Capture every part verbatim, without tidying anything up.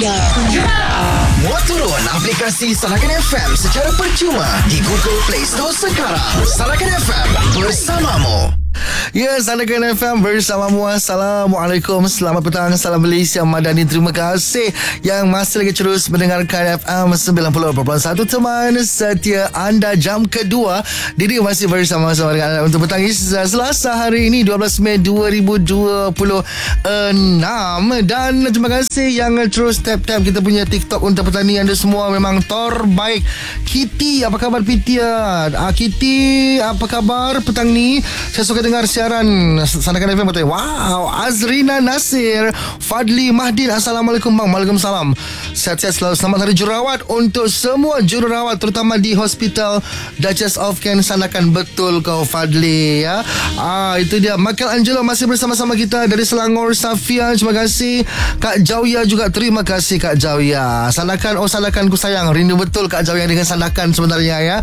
Suria. Muat turun aplikasi Salahkan F M secara percuma di Google Play Store sekarang. Salahkan F M bersamamu. Ya, Salahkan F M bersamamu. Assalamualaikum. Selamat petang. Salam Malaysia Madani. Terima kasih yang masih lagi terus mendengarkan F M sembilan puluh perpuluhan satu. Teman setia anda jam kedua. Diri masih bersama-sama dengan anda untuk petang Selasa hari ini dua belas Mei dua ribu dua puluh enam. Dan terima kasih yang terus tap-tap kita punya TikTok untuk petang ni. Anda semua memang terbaik. Kitty, apa khabar Kitty? Ah, Kitty, apa khabar petang ni? Saya suka dengar siaran Salahkan F M betul. Wow, Azrina Nasir, Fadli Mahdin, Assalamualaikum bang. Waalaikumsalam. Sihat-sihat selalu. Selamat hari jururawat untuk semua jururawat, terutama di Hospital Duchess of Kent. Sanakan betul kau Fadli ya. Ah, itu dia. Michael Angelo masih bersama-sama kita dari Selangor. Safia, terima kasih. Kak Jauya juga terima kasih Kak Jauya. Sanakan, oh Sanakan ku sayang. Rindu betul Kak Jauya dengan Sanakan sebenarnya ya.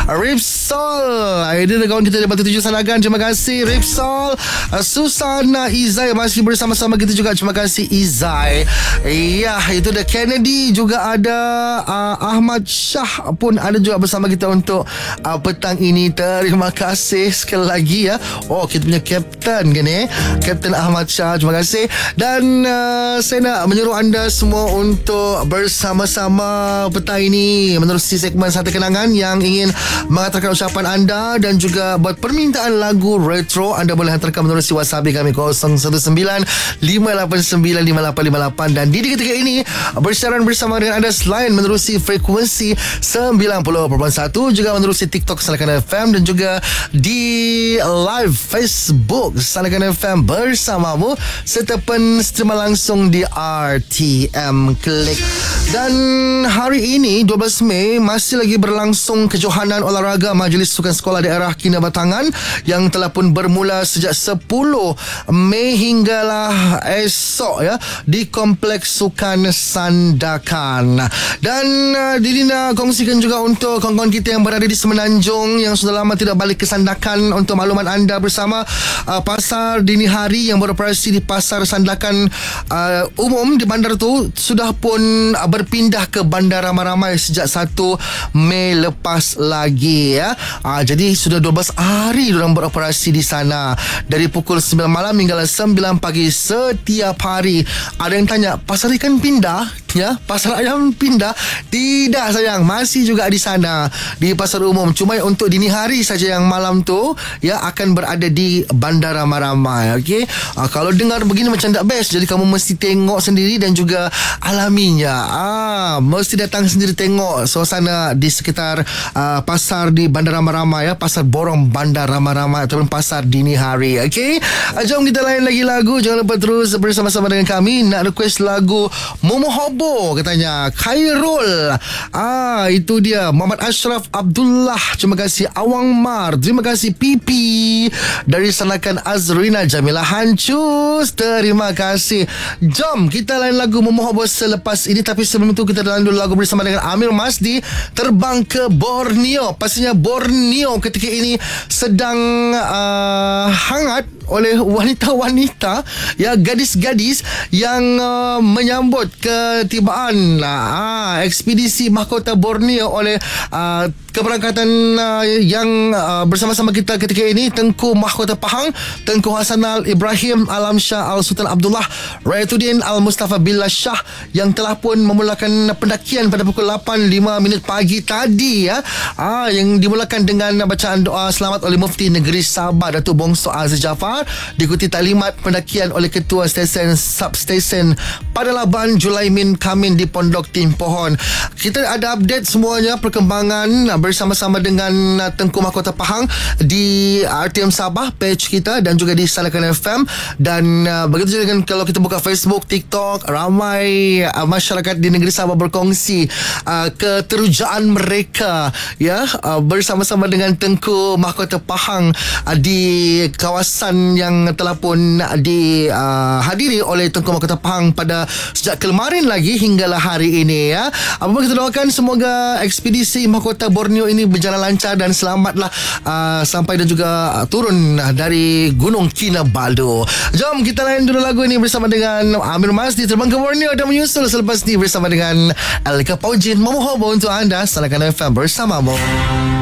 Ripsol, ini kawan kita dari Batu Tujuh Sanakan. Terima kasih Ripsol. uh, Susana Izai masih bersama-sama kita juga. Terima kasih Izai. Ya, itu dia. Kennedy juga ada. uh, Ahmad Shah pun ada juga bersama kita untuk uh, petang ini. Terima kasih sekali lagi ya. Oh, kita punya Kapten kan eh Kapten Ahmad Shah. Terima kasih. Dan uh, saya nak menyuruh anda semua untuk bersama-sama petang ini menerusi segmen Satu Kenangan yang ingin mengatakan ucapan anda dan juga buat permintaan lagu retro. Anda boleh hantarkan menerusi WhatsApp kami kosong satu sembilan lima lapan sembilan lima lapan lima lapan. Dan di ketika ini bersiaran bersama dengan anda selain menerusi frekuensi sembilan puluh perpuluhan satu, juga menerusi TikTok Salahkan F M dan juga di live Facebook Salahkan F M bersamamu, serta penstreaman langsung di R T M Klik. Dan hari ini dua belas Mei masih lagi berlangsung kejohanan olahraga Majlis Sukan Sekolah Daerah Kinabatangan yang telah pun bermula sejak sepuluh Mei hinggalah esok ya di Kompleks Sukan Sandakan. Dan uh, Didi nak kongsikan juga untuk kawan-kawan kita yang berada di Semenanjung yang sudah lama tidak balik ke Sandakan, untuk makluman anda bersama, uh, pasar dini hari yang beroperasi di Pasar Sandakan uh, umum di bandar tu sudah pun uh, berpindah ke Bandar Ramai-Ramai sejak satu Mei lepas lagi ya. Uh, jadi sudah dua belas hari diorang beroperasi di sana dari pukul sembilan malam hingga sembilan pagi setiap hari. Ada yang tanya, pasar ikan pindah ya, pasar ayam pindah? Tidak sayang, masih juga di sana di pasar umum, cuma untuk dini hari saja. Yang malam tu ya akan berada di Bandar Ramai-Ramai. Okey, uh, kalau dengar begini macam tak best, jadi kamu mesti tengok sendiri dan juga alaminya. Ah, mesti datang sendiri tengok suasana di sekitar uh, pasar di Bandar Ramai-Ramai ya, pasar borong Bandar Ramai-Ramai ataupun pasar dini hari. Okey, uh, jom kita lain lagi lagu. Jangan lupa terus bersama-sama dengan kami. Nak request lagu Momo Hobo katanya Khairul. Ah, itu dia. Muhammad Ashraf Abdullah, terima kasih. Awang Mar, terima kasih. Pipi dari Sanakan Azrina Jamilah Hancus, terima kasih. Jom kita lain lagu Momo Hobo selepas ini. Tapi sebelum itu kita lain dulu lagu bersama dengan Amir Masdi, Terbang ke Borneo. Pastinya Borneo ketika ini sedang uh, hangat oleh wanita-wanita ya, gadis-gadis yang uh, menyambut ketibaan uh, ekspedisi Mahkota Borneo oleh uh, keberangkatan uh, yang uh, bersama-sama kita ketika ini, Tengku Mahkota Pahang, Tengku Hasanal Ibrahim Alam Shah Al-Sultan Abdullah Rayatuddin Al-Mustafa Billah Shah, yang telah pun memulakan pendakian pada pukul lapan lima minit pagi tadi ya. Ah, yang dimulakan dengan bacaan doa selamat oleh Mufti Negeri Sabah Datuk Bongso Aziz Jafar, diikuti taklimat pendakian oleh Ketua Stesen Substesen Padalaban Julaimin Kamin di Pondok Tim Pohon. Kita ada update semuanya perkembangan bersama-sama dengan Tengku Mahkota Pahang di R T M Sabah page kita dan juga di Salahkan F M. Dan uh, begitu juga dengan kalau kita buka Facebook, TikTok, ramai uh, masyarakat di negeri Sabah berkongsi uh, keterujaan mereka ya, uh, bersama-sama dengan Tengku Mahkota Pahang uh, di kawasan yang telah pun dihadiri uh, oleh Tengku Mahkota Pahang pada sejak kemarin lagi hinggalah hari ini ya. Apa kita doakan semoga ekspedisi Mahkota Borneo Borneo ini berjalan lancar dan selamatlah uh, sampai dan juga uh, turun uh, dari Gunung Kinabalu. Jom kita layan dulu lagu ini bersama dengan Amir Masdi terbang ke Borneo dan menyusul selepas ini bersama dengan Alika Paujin memohon untuk anda. Salahkan F M bersamamu.